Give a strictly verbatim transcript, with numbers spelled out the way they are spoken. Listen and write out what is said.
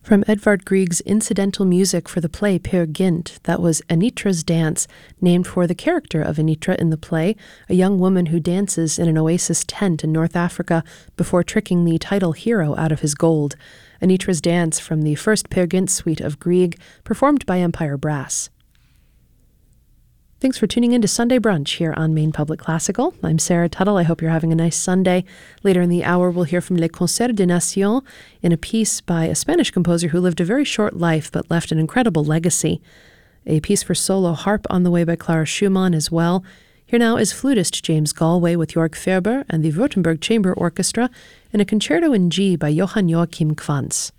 From Edvard Grieg's incidental music for the play Peer Gynt, that was Anitra's Dance, named for the character of Anitra in the play, a young woman who dances in an oasis tent in North Africa before tricking the title hero out of his gold. Anitra's Dance from the first Peer Gynt suite of Grieg, performed by Empire Brass. Thanks for tuning in to Sunday Brunch here on Maine Public Classical. I'm Sarah Tuttle. I hope you're having a nice Sunday. Later in the hour, we'll hear from Les Concerts des Nations in a piece by a Spanish composer who lived a very short life but left an incredible legacy. A piece for solo harp on the way by Clara Schumann as well. Here now is flutist James Galway with Jörg Ferber and the Württemberg Chamber Orchestra in a concerto in G by Johann Joachim Quantz.